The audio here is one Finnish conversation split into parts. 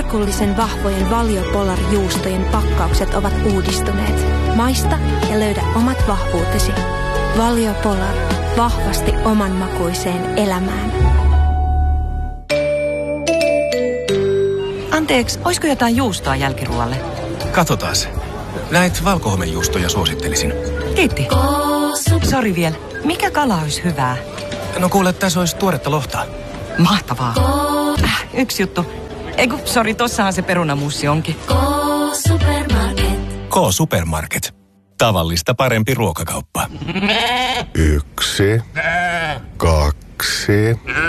herkullisen vahvojen Valio Polar-juustojen pakkaukset ovat uudistuneet. Maista ja löydä omat vahvuutesi. Valio Polar. Vahvasti oman makuiseen elämään. Anteeksi, olisiko jotain juustoa jälkiruoalle? Katsotaas. Näitä valkohomejuustoja suosittelisin. Kiitti. Sori vielä. Mikä kala olisi hyvää? No kuule, tässä olisi tuoretta lohta. Mahtavaa. Yksi juttu. Eiku, sori, tossahan se perunamussi onkin. K-Supermarket. Tavallista parempi ruokakauppa. 1, 2,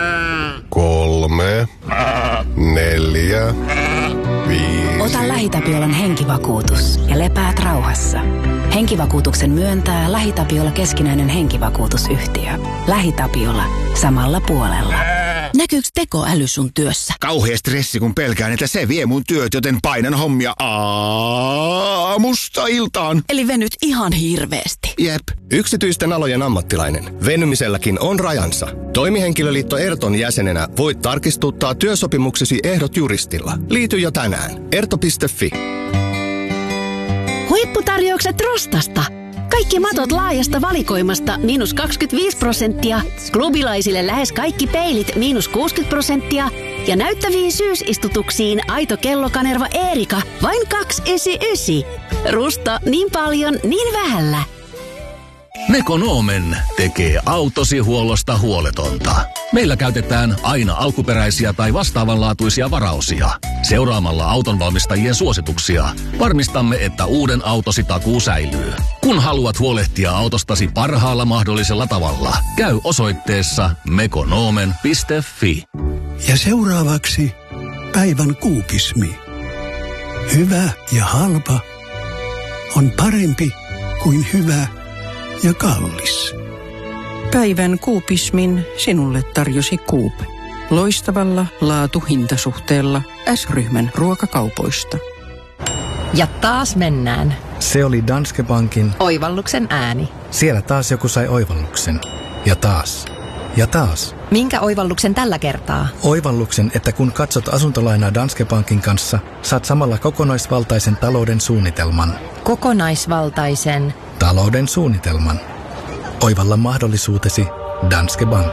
3, 4, 5. Ota LähiTapiolan henkivakuutus ja lepäät rauhassa. Henkivakuutuksen myöntää LähiTapiola keskinäinen henkivakuutusyhtiö. LähiTapiola. Samalla puolella. Näkyykö tekoäly sun työssä? Kauhea stressi, kun pelkään, että se vie mun työt, joten painan hommia aamusta iltaan. Eli venyt ihan hirveästi. Jep. Yksityisten alojen ammattilainen. Venymiselläkin on rajansa. Toimihenkilöliitto Erton jäsenenä voit tarkistuttaa työsopimuksesi ehdot juristilla. Liity jo tänään. erto.fi. Huipputarjoukset Rostasta. Kaikki matot laajasta valikoimasta -25%. Klubilaisille lähes kaikki peilit -60%. Ja näyttäviin syysistutuksiin aito kellokanerva Eerika vain 299. Rusta niin paljon, niin vähällä. Mekonomen tekee autosi huollosta huoletonta. Meillä käytetään aina alkuperäisiä tai vastaavanlaatuisia varaosia. Seuraamalla autonvalmistajien suosituksia varmistamme, että uuden autosi takuu säilyy. Kun haluat huolehtia autostasi parhaalla mahdollisella tavalla, käy osoitteessa mekonomen.fi. Ja seuraavaksi päivän kuukismi. Hyvä ja halpa on parempi kuin hyvä ja kallis. Päivän kuupismin sinulle tarjosi Coop. Loistavalla laatu-hintasuhteella S-ryhmän ruokakaupoista. Ja taas mennään. Se oli Danske Bankin Oivalluksen ääni. Siellä taas joku sai oivalluksen. Ja taas. Ja taas. Minkä oivalluksen tällä kertaa? Oivalluksen, että kun katsot asuntolainaa Danske Bankin kanssa, saat samalla kokonaisvaltaisen talouden suunnitelman. Kokonaisvaltaisen talouden suunnitelman. Oivalla mahdollisuutesi Danske Bank.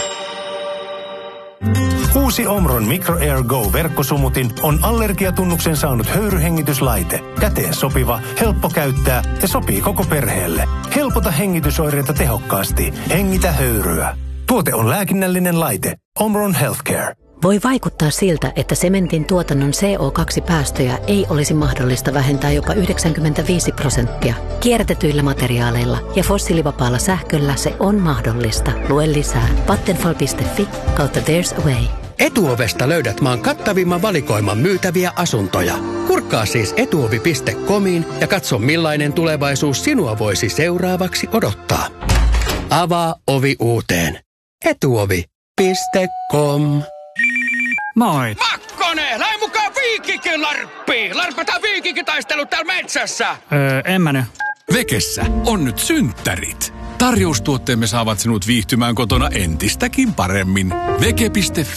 Uusi Omron Micro Air Go -verkkosumutin on allergiatunnuksen saanut höyryhengityslaite. Käteen sopiva, helppo käyttää ja sopii koko perheelle. Helpota hengitysoireita tehokkaasti. Hengitä höyryä. Tuote on lääkinnällinen laite. Omron Healthcare. Voi vaikuttaa siltä, että sementin tuotannon CO2-päästöjä ei olisi mahdollista vähentää jopa 95%. Kierrätetyillä materiaaleilla ja fossiilivapaalla sähköllä se on mahdollista. Lue lisää vattenfall.fi/there's a way. Etuovesta löydät maan kattavimman valikoiman myytäviä asuntoja. Kurkkaa siis etuovi.comiin ja katso millainen tulevaisuus sinua voisi seuraavaksi odottaa. Avaa ovi uuteen. Etuovi.com. Moi. Makkonen, lähde mukaan Viikinkin larppiin. Larpataan viikinkitaistelut täällä metsässä. En mä nyt. Vekessä on nyt synttärit. Tarjoustuotteemme saavat sinut viihtymään kotona entistäkin paremmin. Veke.fi